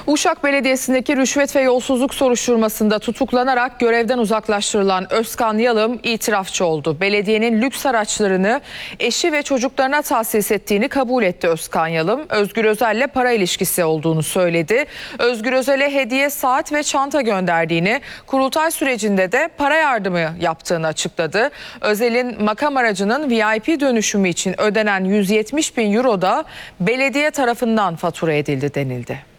Uşak Belediyesi'ndeki rüşvet ve yolsuzluk soruşturmasında tutuklanarak görevden uzaklaştırılan Özkan Yalım itirafçı oldu. Belediyenin lüks araçlarını eşi ve çocuklarına tahsis ettiğini kabul etti Özkan Yalım. Özgür Özel'le para ilişkisi olduğunu söyledi. Özgür Özel'e hediye saat ve çanta gönderdiğini, kurultay sürecinde de para yardımı yaptığını açıkladı. Özel'in makam aracının VIP dönüşümü için ödenen 170 bin euro da belediye tarafından fatura edildi denildi.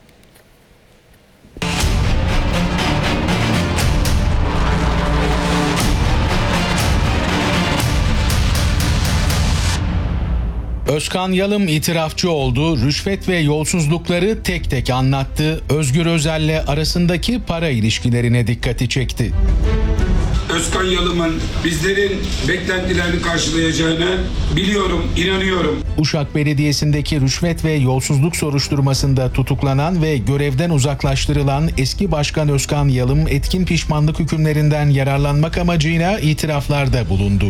Özkan Yalım itirafçı oldu, rüşvet ve yolsuzlukları tek tek anlattı, Özgür Özel'le arasındaki para ilişkilerine dikkati çekti. Özkan Yalım'ın bizlerin beklentilerini karşılayacağını biliyorum, inanıyorum. Uşak Belediyesi'ndeki rüşvet ve yolsuzluk soruşturmasında tutuklanan ve görevden uzaklaştırılan eski başkan Özkan Yalım etkin pişmanlık hükümlerinden yararlanmak amacıyla itiraflarda bulundu.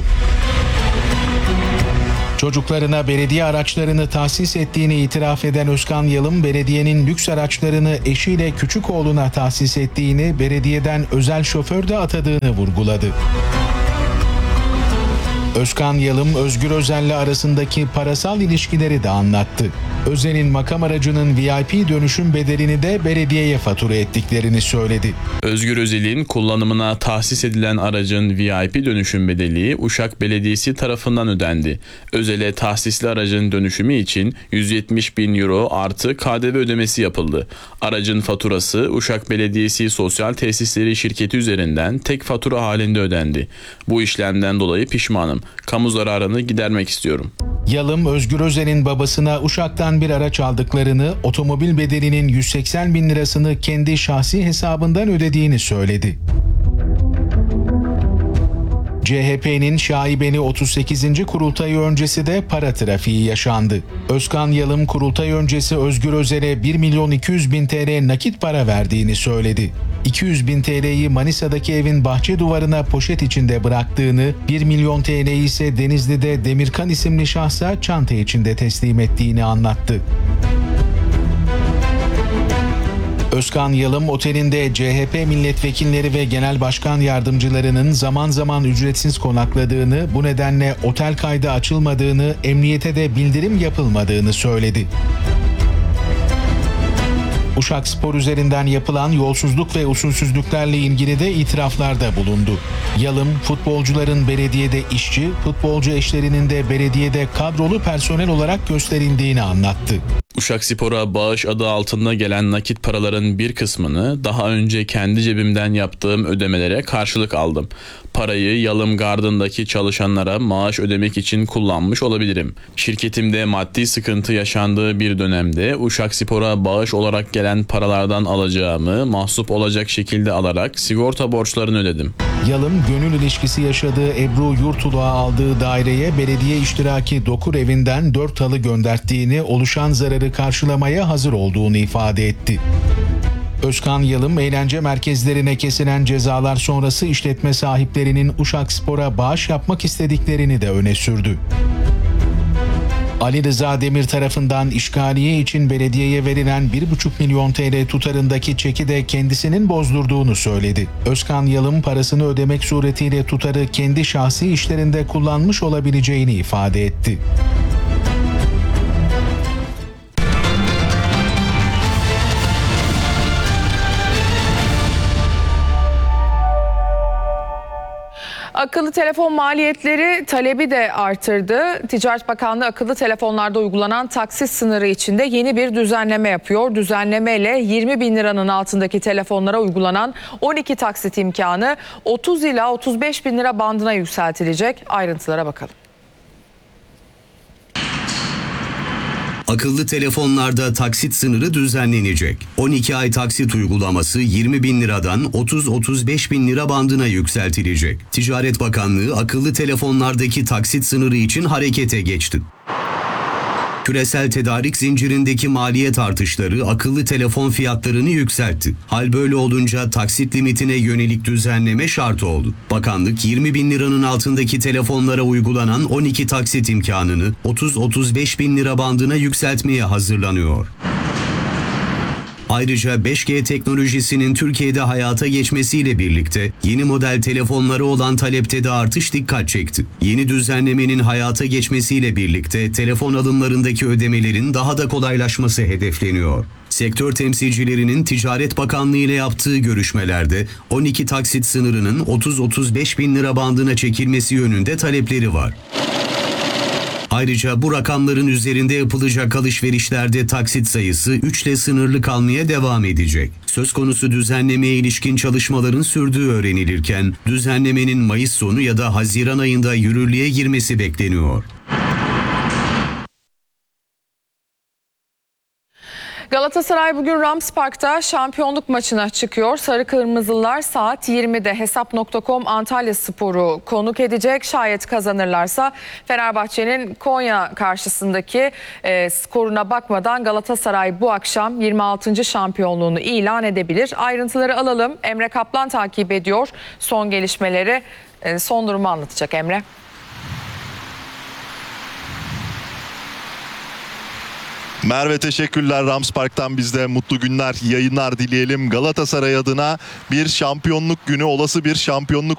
Çocuklarına belediye araçlarını tahsis ettiğini itiraf eden Özkan Yalım, belediyenin lüks araçlarını eşiyle küçük oğluna tahsis ettiğini, belediyeden özel şoför de atadığını vurguladı. Özkan Yalım, Özgür Özel'le arasındaki parasal ilişkileri de anlattı. Özel'in makam aracının VIP dönüşüm bedelini de belediyeye fatura ettiklerini söyledi. Özgür Özel'in kullanımına tahsis edilen aracın VIP dönüşüm bedeli Uşak Belediyesi tarafından ödendi. Özel'e tahsisli aracın dönüşümü için 170 bin euro artı KDV ödemesi yapıldı. Aracın faturası Uşak Belediyesi Sosyal Tesisleri Şirketi üzerinden tek fatura halinde ödendi. Bu işlemden dolayı pişmanım. Kamu zararını gidermek istiyorum. Yalım, Özgür Özel'in babasına Uşak'tan bir araç aldıklarını, otomobil bedelinin 180 bin lirasını kendi şahsi hesabından ödediğini söyledi. CHP'nin şaibeli 38. kurultayı öncesi de para trafiği yaşandı. Özkan Yalım kurultay öncesi Özgür Özel'e 1 milyon 200 bin TL nakit para verdiğini söyledi. 200 bin TL'yi Manisa'daki evin bahçe duvarına poşet içinde bıraktığını, 1 milyon TL'yi ise Denizli'de Demirkan isimli şahsa çanta içinde teslim ettiğini anlattı. Özkan Yalım otelinde CHP milletvekilleri ve genel başkan yardımcılarının zaman zaman ücretsiz konakladığını, bu nedenle otel kaydı açılmadığını, emniyete de bildirim yapılmadığını söyledi. Uşak Spor üzerinden yapılan yolsuzluk ve usulsüzlüklerle ilgili de itiraflarda bulundu. Yalım, futbolcuların belediyede işçi, futbolcu eşlerinin de belediyede kadrolu personel olarak gösterildiğini anlattı. Uşak Spor'a bağış adı altında gelen nakit paraların bir kısmını daha önce kendi cebimden yaptığım ödemelere karşılık aldım. Parayı Yalım Garden'daki çalışanlara maaş ödemek için kullanmış olabilirim. Şirketimde maddi sıkıntı yaşandığı bir dönemde Uşak Spor'a bağış olarak gelen paralardan alacağımı mahsup olacak şekilde alarak sigorta borçlarını ödedim. Yalım, gönül ilişkisi yaşadığı Ebru Yurtuluğa aldığı daireye belediye iştiraki Dokur evinden 4 halı gönderttiğini, oluşan zararı karşılamaya hazır olduğunu ifade etti. Özkan Yalım, eğlence merkezlerine kesilen cezalar sonrası işletme sahiplerinin Uşak Spor'a bağış yapmak istediklerini de öne sürdü. Ali Rıza Demir tarafından işgaliye için belediyeye verilen 1,5 milyon TL tutarındaki çeki de kendisinin bozdurduğunu söyledi. Özkan Yalım, parasını ödemek suretiyle tutarı kendi şahsi işlerinde kullanmış olabileceğini ifade etti. Akıllı telefon maliyetleri talebi de artırdı. Ticaret Bakanlığı akıllı telefonlarda uygulanan taksit sınırı içinde yeni bir düzenleme yapıyor. Düzenlemeyle 20 bin liranın altındaki telefonlara uygulanan 12 taksit imkanı 30 ila 35 bin lira bandına yükseltilecek. Ayrıntılara bakalım. Akıllı telefonlarda taksit sınırı düzenlenecek. 12 ay taksit uygulaması 20 bin liradan 30-35 bin lira bandına yükseltilecek. Ticaret Bakanlığı akıllı telefonlardaki taksit sınırı için harekete geçti. Küresel tedarik zincirindeki maliyet artışları akıllı telefon fiyatlarını yükseltti. Hal böyle olunca taksit limitine yönelik düzenleme şart oldu. Bakanlık 20 bin liranın altındaki telefonlara uygulanan 12 taksit imkanını 30-35 bin lira bandına yükseltmeye hazırlanıyor. Ayrıca 5G teknolojisinin Türkiye'de hayata geçmesiyle birlikte yeni model telefonlara olan talepte de artış dikkat çekti. Yeni düzenlemenin hayata geçmesiyle birlikte telefon alımlarındaki ödemelerin daha da kolaylaşması hedefleniyor. Sektör temsilcilerinin Ticaret Bakanlığı ile yaptığı görüşmelerde 12 taksit sınırının 30-35 bin lira bandına çekilmesi yönünde talepleri var. Ayrıca bu rakamların üzerinde yapılacak alışverişlerde taksit sayısı 3 ile sınırlı kalmaya devam edecek. Söz konusu düzenlemeye ilişkin çalışmaların sürdüğü öğrenilirken düzenlemenin Mayıs sonu ya da Haziran ayında yürürlüğe girmesi bekleniyor. Galatasaray bugün Rams Park'ta şampiyonluk maçına çıkıyor. Sarı Kırmızılılar saat 20'de Hesap.com Antalyaspor'u konuk edecek. Şayet kazanırlarsa Fenerbahçe'nin Konya karşısındaki skoruna bakmadan Galatasaray bu akşam 26. şampiyonluğunu ilan edebilir. Ayrıntıları alalım. Emre Kaplan takip ediyor son gelişmeleri. Son durumu anlatacak Emre. Merve teşekkürler. Rams Park'tan biz de mutlu günler, yayınlar dileyelim. Galatasaray adına bir şampiyonluk günü, olası bir şampiyonluk